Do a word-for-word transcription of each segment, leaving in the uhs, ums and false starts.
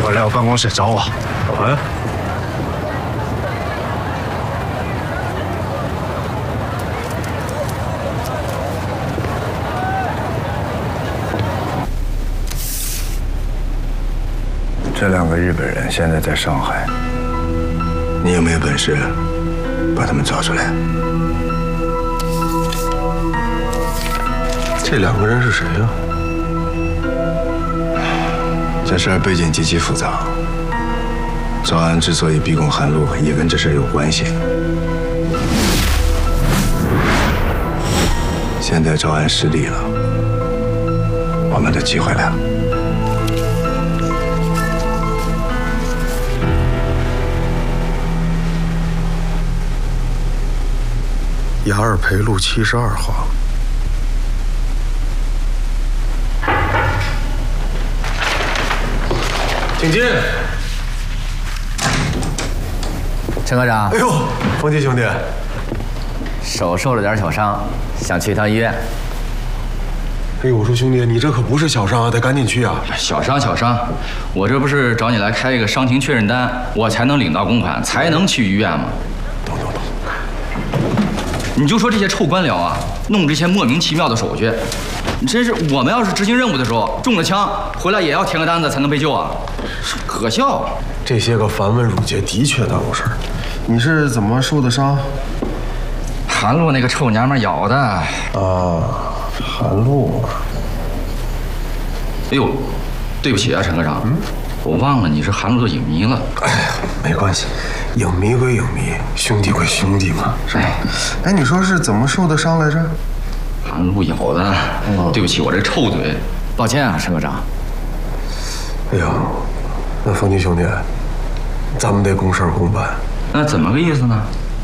会儿来我办公室找我。 好呀。 这两个日本人现在在上海，你有没有本事把他们找出来？ 这两个人是谁呀？ 这事儿背景极其复杂。赵安之所以逼供韩露，也跟这事儿有关系。现在赵安失利了，我们的机会来了。 雅尔培路七十二号。请进。 陈科长。 哎呦，冯吉兄弟， 手受了点小伤，想去一趟医院。 哎呦，我说兄弟，你这可不是小伤啊，得赶紧去啊！ 小伤小伤，我这不是找你来开一个伤情确认单，我才能领到公款，才能去医院吗？ 等等等。 你就说这些臭官僚啊，弄这些莫名其妙的手续，你真是我们要是执行任务的时候中了枪，回来也要填个单子才能被救啊，可笑！ 这些个繁文缛节的确耽误事儿。你是怎么受的伤？ 韩露那个臭娘们咬的。 啊，韩露。 哎呦，对不起啊，陈科长，嗯，我忘了你是韩露的影迷了。 哎呀，没关系。影迷归影迷，兄弟归兄弟嘛，是吧？哎，你说是怎么受的伤来着？ 韩露咬的。嗯、对不起，我这臭嘴， 抱歉啊，陈科长。 哎呀，那冯吉兄弟，咱们得公事公办。 那怎么个意思呢？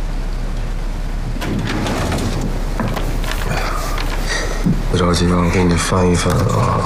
哎呀，不着急啊，我给你翻一翻啊。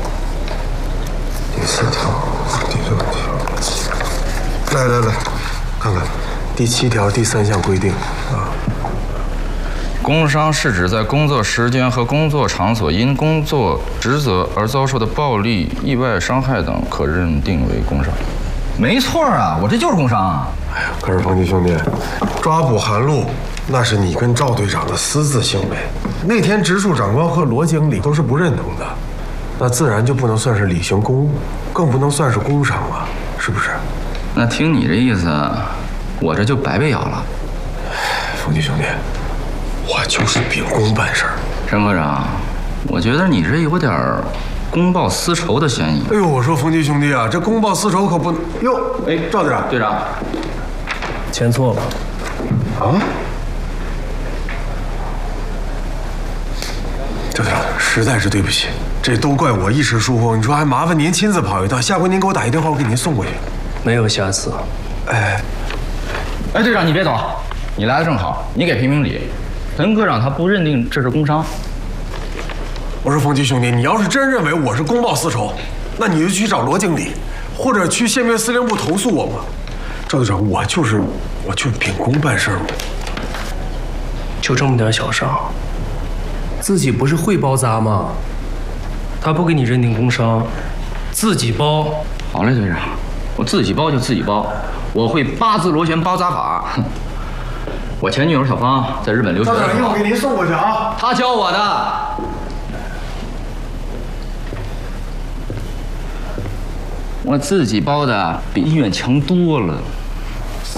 第四条，第六条，来来来。看看，第七条第三项规定啊， 工伤是指在工作时间和工作场所因工作职责而遭受的暴力、意外伤害等，可认定为工伤。没错啊，我这就是工伤啊。 哎呀，可是冯吉兄弟，抓捕韩露那是你跟赵队长的私自行为，那天直属长官和罗经理都是不认同的，那自然就不能算是履行公务，更不能算是工伤了，是不是？ 那听你这意思，我这就白被咬了。 冯吉兄弟，我就是秉公办事儿。 陈科长，我觉得你这有点公报私仇的嫌疑。 哎呦，我说冯吉兄弟啊，这公报私仇可不哟。哎，赵队长， 队长， 签错了。 啊？赵队长，实在是对不起，这都怪我一时疏忽。你说还麻烦您亲自跑一趟，下回您给我打一电话，我给您送过去。 没有下次。 哎， 哎，队长你别走，你来的正好，你给评评理。陈科长他不认定这是工伤。 我说冯吉兄弟，你要是真认为我是公报私仇，那你就去找罗经理，或者去宪兵司令部投诉我嘛。赵队长，我就是我就是秉公办事嘛。 就这么点小伤，自己不是会包扎吗？他不给你认定工伤，自己包。 好嘞，队长，我自己包就自己包，我会八字螺旋包扎法。我前女友小芳在日本留学。 赵队长，一会儿给您送过去啊。 她教我的。我自己包的比医院强多了。